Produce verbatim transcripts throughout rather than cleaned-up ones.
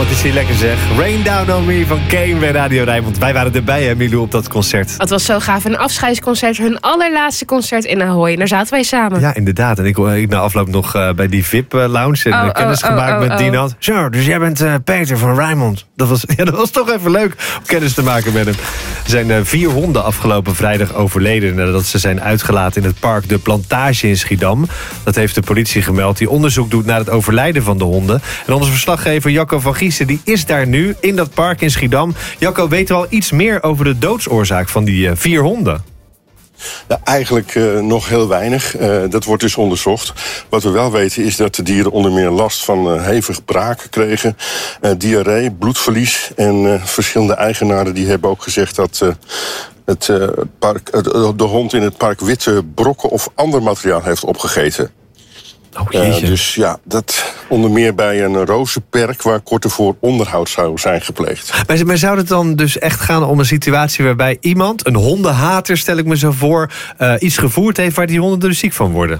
wat is hier lekker zeg. Rain Down On Me van Kane bij Radio Rijnmond. Wij waren erbij, hè, Milou, op dat concert. Het was zo gaaf. Een afscheidsconcert, hun allerlaatste concert in Ahoy. En daar zaten wij samen. Ja, inderdaad. En ik, ik na afloop nog uh, bij die V I P-lounge en oh, kennis oh, gemaakt oh, met oh, Dinant. Zo, dus jij bent uh, Peter van Rijnmond. Dat was, ja, dat was toch even leuk om kennis te maken met hem. Er zijn uh, vier honden afgelopen vrijdag overleden nadat ze zijn uitgelaten in het park De Plantage in Schiedam. Dat heeft de politie gemeld, die onderzoek doet naar het overlijden van de honden. En onze verslaggever Jacco van Giessen die is daar nu in dat park in Schiedam. Jacco, weten we al iets meer over de doodsoorzaak van die uh, vier honden? Ja, eigenlijk uh, nog heel weinig. Uh, dat wordt dus onderzocht. Wat we wel weten is dat de dieren onder meer last van uh, hevig braken kregen. Uh, diarree, bloedverlies. En uh, verschillende eigenaren die hebben ook gezegd dat Uh, Het, uh, park, uh, de hond in het park witte brokken of ander materiaal heeft opgegeten. Oh, jeetje. Uh, dus ja, dat onder meer bij een rozenperk waar kort ervoor onderhoud zou zijn gepleegd. Maar, maar zou het dan dus echt gaan om een situatie waarbij iemand, een hondenhater stel ik me zo voor, uh, iets gevoerd heeft waar die honden dus ziek van worden?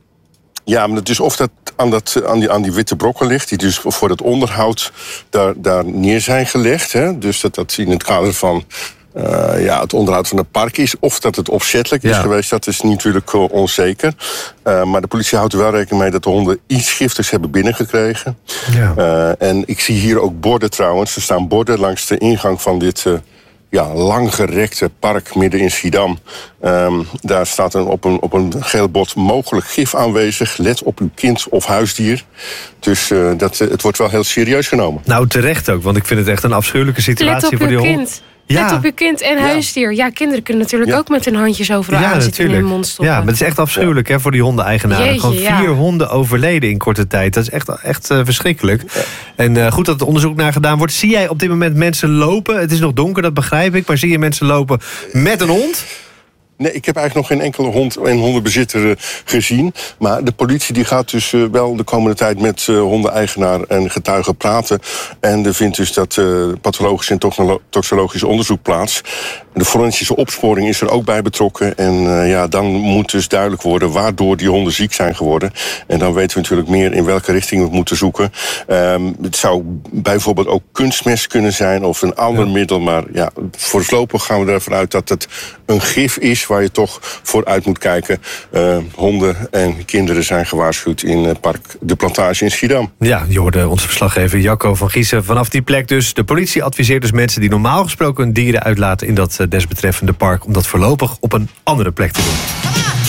Ja, maar het is of dat aan, dat, aan, die, aan die witte brokken ligt, die dus voor het onderhoud daar, daar neer zijn gelegd. Hè? Dus dat dat in het kader van Uh, ja, het onderhoud van het park is. Of dat het opzettelijk is ja. geweest, dat is natuurlijk uh, onzeker. Uh, maar de politie houdt er wel rekening mee dat de honden iets giftigs hebben binnengekregen. Ja. Uh, en ik zie hier ook borden trouwens. Er staan borden langs de ingang van dit Uh, ja, langgerekte park midden in Schiedam. Um, daar staat een, op, een, op een geel bord mogelijk gif aanwezig. Let op uw kind of huisdier. Dus uh, dat, uh, het wordt wel heel serieus genomen. Nou, terecht ook, want ik vind het echt een afschuwelijke situatie Let op voor die uw hond. kind. Ja. Let op je kind en huisdier. Ja, kinderen kunnen natuurlijk ja. ook met hun handjes overal ja, aan zitten en in hun mond stoppen. Ja, maar het is echt afschuwelijk hè, voor die hondeneigenaren. Jeetje, Gewoon vier ja. honden overleden in korte tijd. Dat is echt, echt uh, verschrikkelijk. Ja. En uh, goed dat het onderzoek naar gedaan wordt. Zie jij op dit moment mensen lopen? Het is nog donker, dat begrijp ik. Maar zie je mensen lopen met een hond? Nee, ik heb eigenlijk nog geen enkele hond en hondenbezitter uh, gezien. Maar de politie die gaat dus uh, wel de komende tijd met uh, hondeneigenaar en getuigen praten. En er vindt dus dat uh, pathologisch en toxologisch onderzoek plaats. De forensische opsporing is er ook bij betrokken. En uh, ja, dan moet dus duidelijk worden waardoor die honden ziek zijn geworden. En dan weten we natuurlijk meer in welke richting we moeten zoeken. Um, het zou bijvoorbeeld ook kunstmest kunnen zijn of een ander ja. middel. Maar ja, voorlopig gaan we ervan uit dat het een gif is waar je toch voor uit moet kijken. Uh, honden en kinderen zijn gewaarschuwd in het park De Plantage in Schiedam. Ja, je hoorde onze verslaggever Jacco van Giessen vanaf die plek dus. De politie adviseert dus mensen die normaal gesproken hun dieren uitlaten in dat desbetreffende park om dat voorlopig op een andere plek te doen.